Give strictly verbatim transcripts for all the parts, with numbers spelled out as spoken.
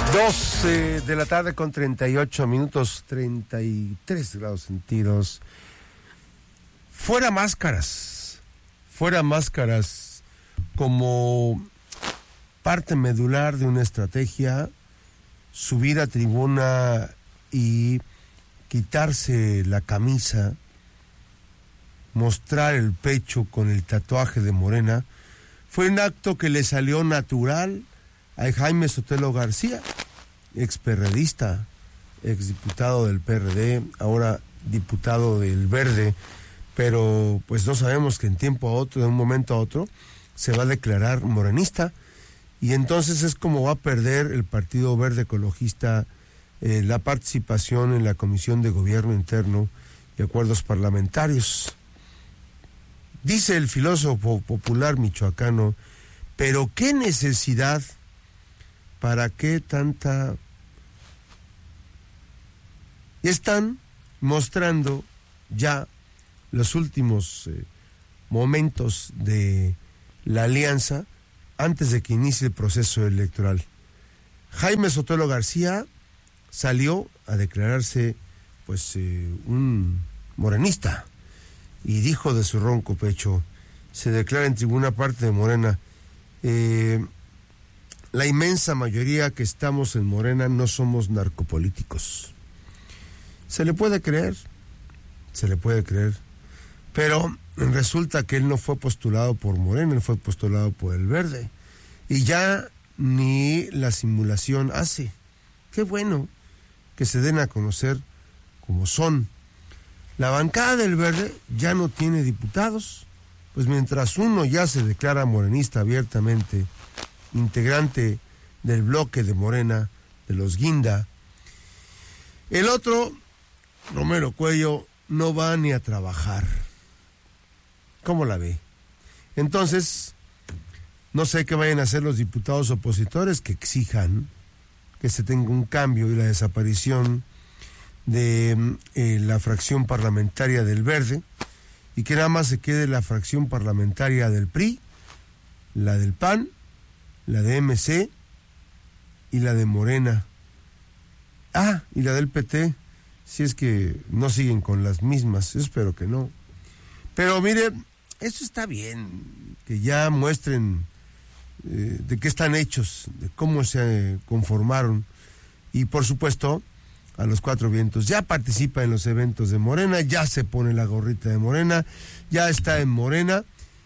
doce de la tarde con treinta y ocho minutos, treinta y tres grados centígrados. Fuera máscaras, fuera máscaras como parte medular de una estrategia, subir a tribuna y quitarse la camisa, mostrar el pecho con el tatuaje de Morena, fue un acto que le salió natural a Jaime Sotelo García, experredista, exdiputado del P R D, ahora diputado del Verde, pero pues no sabemos que en tiempo a otro, de un momento a otro, se va a declarar morenista, y entonces es como va a perder el Partido Verde Ecologista eh, la participación en la Comisión de Gobierno Interno y Acuerdos Parlamentarios. Dice el filósofo popular michoacano, pero qué necesidad, ¿para qué tanta? Y están mostrando ya los últimos eh, momentos de la alianza antes de que inicie el proceso electoral. Jaime Sotelo García salió a declararse pues eh, un morenista y dijo de su ronco pecho, se declara en tribuna parte de Morena, eh, la inmensa mayoría que estamos en Morena no somos narcopolíticos. Se le puede creer, se le puede creer, pero resulta que él no fue postulado por Morena, él fue postulado por el Verde, y ya ni la simulación hace. Qué bueno que se den a conocer como son. La bancada del Verde ya no tiene diputados, pues mientras uno ya se declara morenista abiertamente, integrante del bloque de Morena, de los Guinda, el otro, Romero Cuello, no va ni a trabajar. ¿Cómo la ve? Entonces, no sé qué vayan a hacer los diputados opositores que exijan que se tenga un cambio y la desaparición de eh, la fracción parlamentaria del Verde y que nada más se quede la fracción parlamentaria del P R I, la del P A N, la de M C y la de Morena. Ah, y la del P T, si es que no siguen con las mismas, yo espero que no. Pero mire, eso está bien, que ya muestren eh, de qué están hechos, de cómo se conformaron, y por supuesto, a los cuatro vientos, ya participa en los eventos de Morena, ya se pone la gorrita de Morena, ya está en Morena,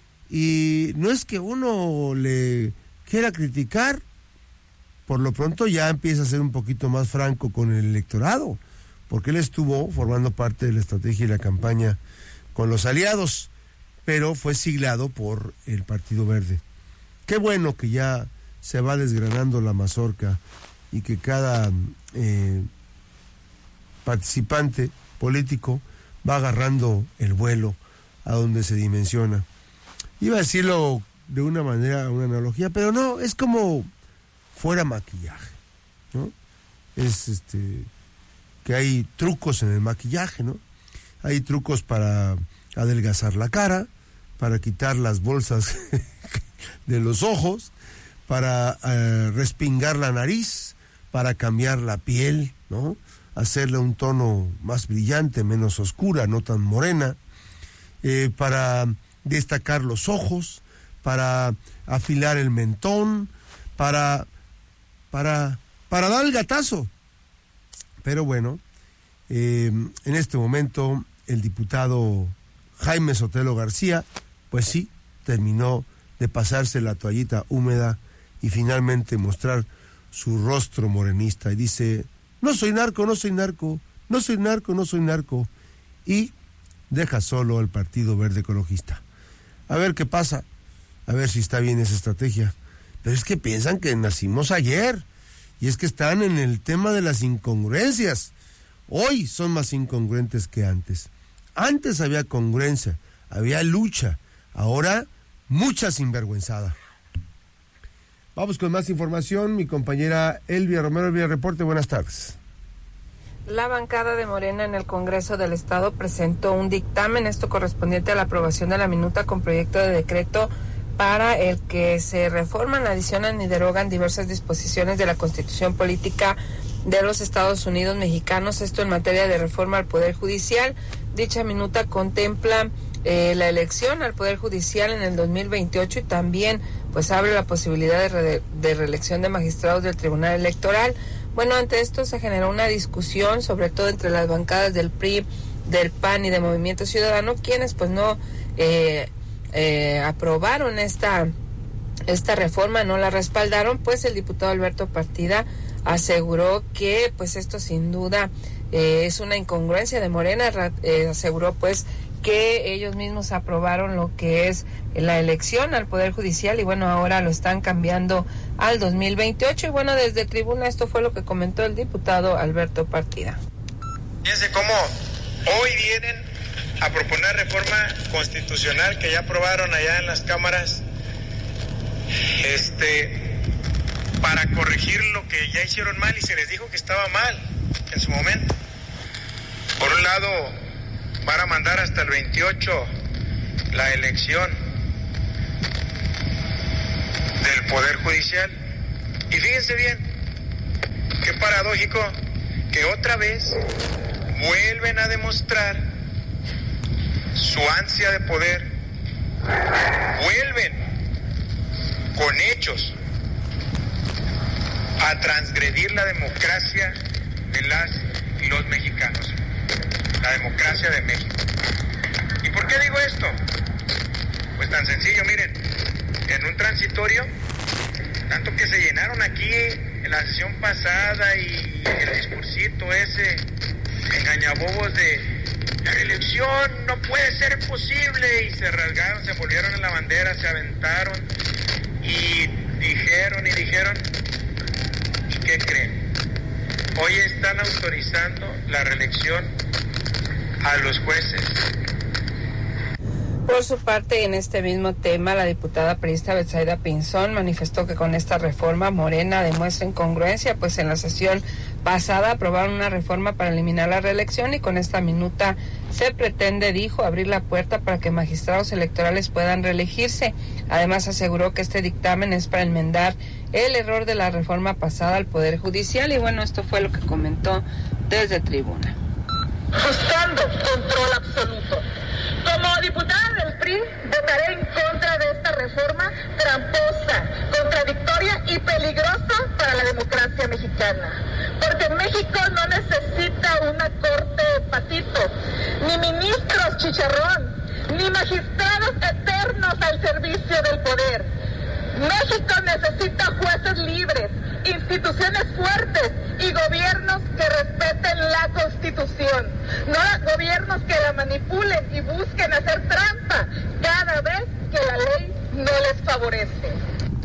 y no es que uno le quiera criticar, por lo pronto ya empieza a ser un poquito más franco con el electorado, porque él estuvo formando parte de la estrategia y la campaña con los aliados, pero fue siglado por el Partido Verde. Qué bueno que ya se va desgranando la mazorca y que cada eh, participante político va agarrando el vuelo a donde se dimensiona. Iba a decirlo de una manera, una analogía, pero no, es como fuera maquillaje, ¿no? Es este que hay trucos en el maquillaje, ¿no? Hay trucos para adelgazar la cara, para quitar las bolsas de los ojos, para eh, respingar la nariz, para cambiar la piel, ¿no? Hacerle un tono más brillante, menos oscura, no tan morena, eh, para destacar los ojos, para afilar el mentón, para, para, para dar el gatazo. Pero bueno, eh, en este momento el diputado Jaime Sotelo García, pues sí, terminó de pasarse la toallita húmeda y finalmente mostrar su rostro morenista y dice, no soy narco, no soy narco, no soy narco, no soy narco, y deja solo al Partido Verde Ecologista. A ver qué pasa, a ver si está bien esa estrategia. Pero es que piensan que nacimos ayer, y es que están en el tema de las incongruencias. Hoy son más incongruentes que antes. Antes había congruencia, había lucha, ahora mucha sinvergüenzada. Vamos con más información, mi compañera Elvia Romero. Elvia, reporte, buenas tardes. La bancada de Morena en el Congreso del Estado presentó un dictamen, esto correspondiente a la aprobación de la minuta con proyecto de decreto para el que se reforman, adicionan y derogan diversas disposiciones de la Constitución Política de los Estados Unidos Mexicanos, esto en materia de reforma al Poder Judicial. Dicha minuta contempla eh, la elección al Poder Judicial en el dos mil veintiocho y también pues abre la posibilidad de, re, de reelección de magistrados del Tribunal Electoral. Bueno, ante esto se generó una discusión, sobre todo entre las bancadas del P R I, del P A N y de Movimiento Ciudadano, quienes pues no eh, eh, aprobaron esta, esta reforma, no la respaldaron, pues el diputado Alberto Partida aseguró que pues esto sin duda eh, es una incongruencia de Morena, eh, aseguró pues que ellos mismos aprobaron lo que es la elección al Poder Judicial y bueno, ahora lo están cambiando al dos mil veintiocho y bueno, desde tribuna esto fue lo que comentó el diputado Alberto Partida. Fíjense cómo hoy vienen a proponer reforma constitucional que ya aprobaron allá en las cámaras, este, para corregir lo que ya hicieron mal y se les dijo que estaba mal en su momento. Por un lado, van a mandar hasta el veintiocho la elección del Poder Judicial. Y fíjense bien, qué paradójico que otra vez vuelven a demostrar su ansia de poder, vuelven con hechos a transgredir la democracia de las y los mexicanos, la democracia de México. ¿Y por qué digo esto? Pues tan sencillo, miren, en un transitorio, tanto que se llenaron aquí en la sesión pasada y el discursito ese engañabobos de la reelección no puede ser posible, y se rasgaron, se volvieron en la bandera, se aventaron y dijeron y dijeron, ¿y qué creen? Hoy están autorizando la reelección a los jueces. Por su parte, en este mismo tema, la diputada priista Betsaida Pinzón manifestó que con esta reforma Morena demuestra incongruencia, pues en la sesión pasada aprobaron una reforma para eliminar la reelección y con esta minuta se pretende, dijo, abrir la puerta para que magistrados electorales puedan reelegirse. Además, aseguró que este dictamen es para enmendar el error de la reforma pasada al Poder Judicial y bueno, esto fue lo que comentó desde tribuna. Buscando control absoluto. Como diputada del P R I, votaré en contra de esta reforma tramposa, contradictoria y peligrosa para la democracia mexicana. Porque México no necesita una corte patito, ni ministros chicharrón, ni magistrados eternos al servicio del poder. México necesita jueces libres, instituciones fuertes y gobiernos que respeten la Constitución, no gobiernos que la manipulen y busquen hacer trampa cada vez que la ley no les favorece.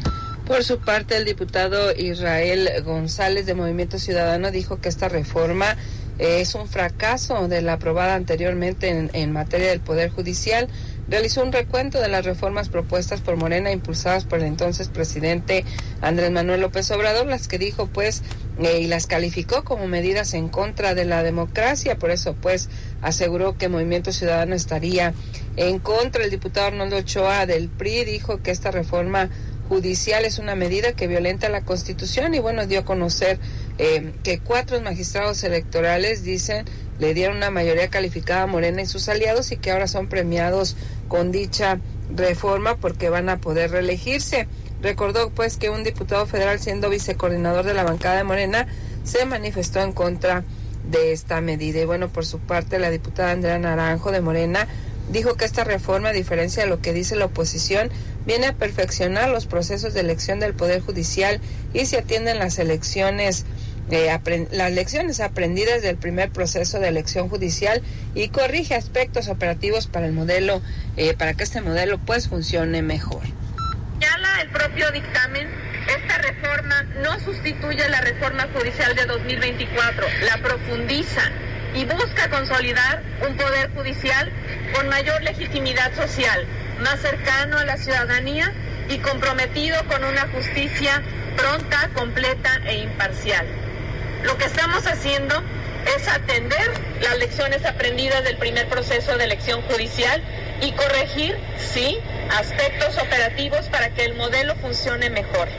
Por su parte, el diputado Israel González de Movimiento Ciudadano dijo que esta reforma eh, es un fracaso de la aprobada anteriormente en, en materia del Poder Judicial. Realizó un recuento de las reformas propuestas por Morena, impulsadas por el entonces presidente Andrés Manuel López Obrador, las que dijo pues eh, y las calificó como medidas en contra de la democracia. Por eso pues aseguró que Movimiento Ciudadano estaría en contra. El diputado Arnoldo Ochoa del P R I dijo que esta reforma judicial es una medida que violenta la Constitución y bueno, dio a conocer eh, que cuatro magistrados electorales, dicen, le dieron una mayoría calificada a Morena y sus aliados y que ahora son premiados con dicha reforma porque van a poder reelegirse. Recordó pues que un diputado federal, siendo vicecoordinador de la bancada de Morena, se manifestó en contra de esta medida. Y bueno, por su parte, la diputada Andrea Naranjo de Morena dijo que esta reforma, a diferencia de lo que dice la oposición, viene a perfeccionar los procesos de elección del Poder Judicial y se atienden las elecciones Eh, aprend- las lecciones aprendidas del primer proceso de elección judicial y corrige aspectos operativos para el modelo, eh, para que este modelo pues funcione mejor. Señala el propio dictamen, esta reforma no sustituye la reforma judicial de dos mil veinticuatro, la profundiza y busca consolidar un poder judicial con mayor legitimidad social, más cercano a la ciudadanía y comprometido con una justicia pronta, completa e imparcial. Lo que estamos haciendo es atender las lecciones aprendidas del primer proceso de elección judicial y corregir, sí, aspectos operativos para que el modelo funcione mejor.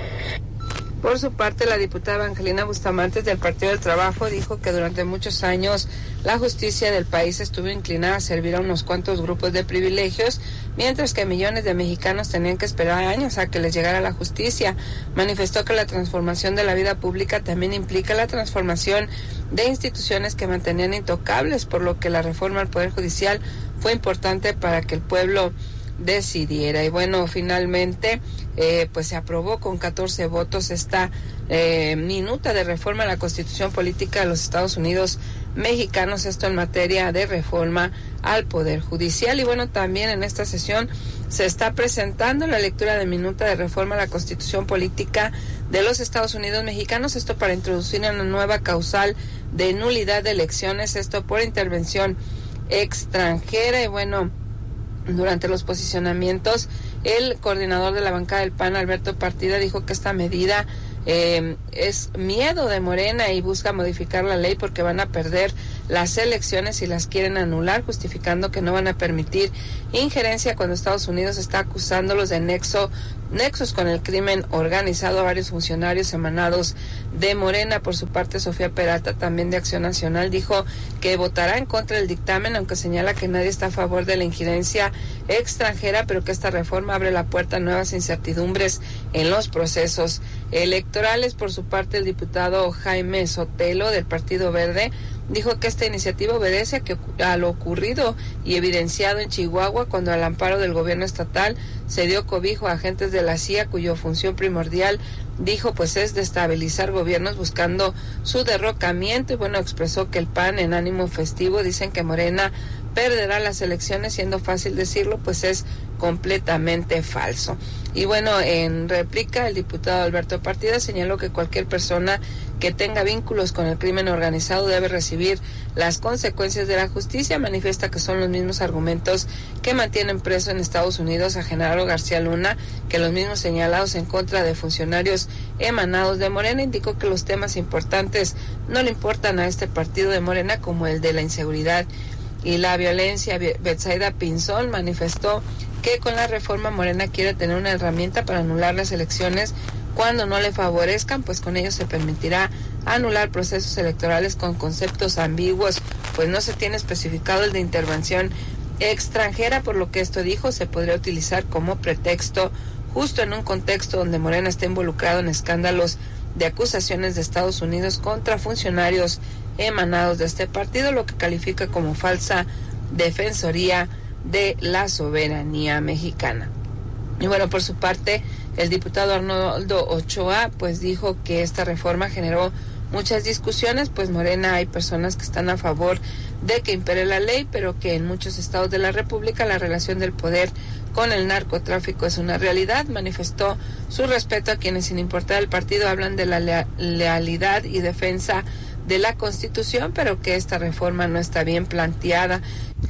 Por su parte, la diputada Evangelina Bustamante del Partido del Trabajo dijo que durante muchos años la justicia del país estuvo inclinada a servir a unos cuantos grupos de privilegios, mientras que millones de mexicanos tenían que esperar años a que les llegara la justicia. Manifestó que la transformación de la vida pública también implica la transformación de instituciones que mantenían intocables, por lo que la reforma al Poder Judicial fue importante para que el pueblo decidiera. Y bueno, finalmente eh, pues se aprobó con catorce votos esta eh, minuta de reforma a la Constitución Política de los Estados Unidos Mexicanos, esto en materia de reforma al Poder Judicial. Y bueno, también en esta sesión se está presentando la lectura de minuta de reforma a la Constitución Política de los Estados Unidos Mexicanos, esto para introducir una nueva causal de nulidad de elecciones, esto por intervención extranjera. Y bueno, durante los posicionamientos, el coordinador de la bancada del P A N, Alberto Partida, dijo que esta medida eh, es miedo de Morena y busca modificar la ley porque van a perder las elecciones y las quieren anular, justificando que no van a permitir injerencia cuando Estados Unidos está acusándolos de nexo, nexos con el crimen organizado a varios funcionarios emanados de Morena. Por su parte, Sofía Peralta, también de Acción Nacional, dijo que votará en contra del dictamen, aunque señala que nadie está a favor de la injerencia extranjera, pero que esta reforma abre la puerta a nuevas incertidumbres en los procesos electorales. Por su parte, el diputado Jaime Sotelo, del Partido Verde, dijo que esta iniciativa obedece a, que, a lo ocurrido y evidenciado en Chihuahua, cuando al amparo del gobierno estatal se dio cobijo a agentes de la C I A, cuya función primordial, dijo, pues es destabilizar gobiernos buscando su derrocamiento. Y bueno, expresó que el P A N, en ánimo festivo, dicen que Morena perderá las elecciones, siendo fácil decirlo, pues es completamente falso. Y bueno, en réplica, el diputado Alberto Partida señaló que cualquier persona que tenga vínculos con el crimen organizado debe recibir las consecuencias de la justicia. Manifiesta que son los mismos argumentos que mantienen preso en Estados Unidos a Genaro García Luna que los mismos señalados en contra de funcionarios emanados de Morena. Indicó que los temas importantes no le importan a este partido de Morena, como el de la inseguridad y la violencia. Betsaida Pinzón manifestó que con la reforma Morena quiere tener una herramienta para anular las elecciones cuando no le favorezcan, pues con ello se permitirá anular procesos electorales con conceptos ambiguos, pues no se tiene especificado el de intervención extranjera, por lo que esto, dijo, se podría utilizar como pretexto justo en un contexto donde Morena está involucrado en escándalos de acusaciones de Estados Unidos contra funcionarios emanados de este partido, lo que califica como falsa defensoría de la soberanía mexicana. Y bueno, por su parte, el diputado Arnoldo Ochoa pues dijo que esta reforma generó muchas discusiones, pues Morena hay personas que están a favor de que impere la ley, pero que en muchos estados de la República la relación del poder con el narcotráfico es una realidad. Manifestó su respeto a quienes, sin importar el partido, hablan de la lea- lealidad y defensa de la Constitución, pero que esta reforma no está bien planteada.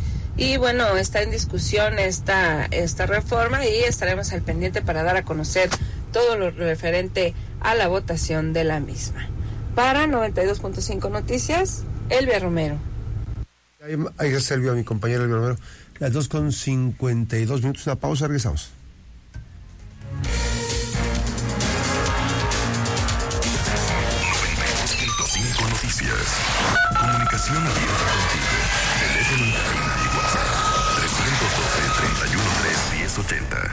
Y bueno, está en discusión esta, esta reforma y estaremos al pendiente para dar a conocer todo lo referente a la votación de la misma. Para noventa y dos punto cinco Noticias, Elvia Romero. Ahí, ahí sirvió a mi compañera Elvia Romero. Las dos con cincuenta y dos minutos, una pausa, regresamos. noventa y dos punto cinco Noticias. Comunicación abierta contigo. Teléfono en cabina y WhatsApp. trescientos doce, treinta y uno, tres, diez, ochenta.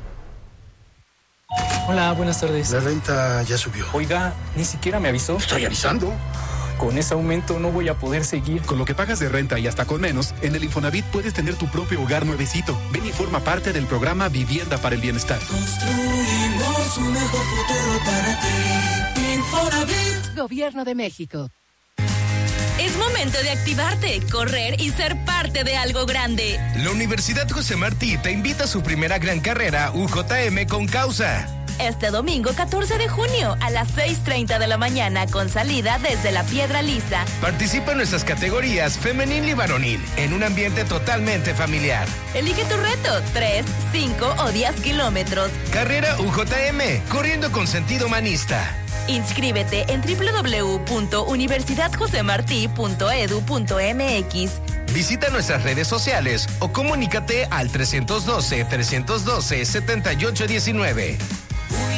Hola, buenas tardes. La renta ya subió. Oiga, ni siquiera me avisó. Estoy avisando. Con ese aumento no voy a poder seguir. Con lo que pagas de renta y hasta con menos, en el Infonavit puedes tener tu propio hogar nuevecito. Ven y forma parte del programa Vivienda para el Bienestar. Construimos un mejor futuro para ti. Infonavit. Gobierno de México. Es momento de activarte, correr y ser parte de algo grande. La Universidad José Martí te invita a su primera gran carrera U J M con causa. Este domingo catorce de junio a las seis treinta de la mañana con salida desde la Piedra Lisa. Participa en nuestras categorías femenil y varonil en un ambiente totalmente familiar. Elige tu reto, tres, cinco o diez kilómetros. Carrera U J M, corriendo con sentido humanista. Inscríbete en doble u doble u doble u punto universidad jose martí punto edu punto m x. Visita nuestras redes sociales o comunícate al trescientos doce, trescientos doce, setenta y ocho diecinueve.